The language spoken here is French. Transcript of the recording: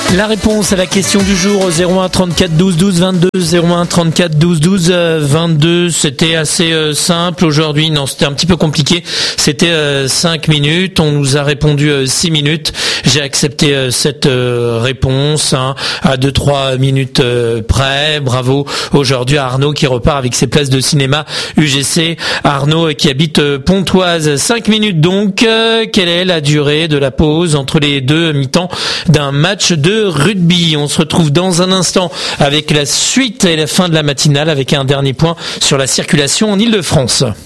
La réponse à la question du jour au 01 34 12 12 22, 01 34 12 12 22, c'était assez simple aujourd'hui. Non, c'était un petit peu compliqué. C'était 5 minutes. On nous a répondu 6 minutes. J'ai accepté cette réponse à 2-3 minutes près. Bravo aujourd'hui à Arnaud qui repart avec ses places de cinéma UGC. Arnaud qui habite Pontoise. 5 minutes donc. Quelle est la durée de la pause entre les deux mi-temps d'un match de rugby? On se retrouve dans un instant avec la suite et la fin de la matinale avec un dernier point sur la circulation en Île-de-France.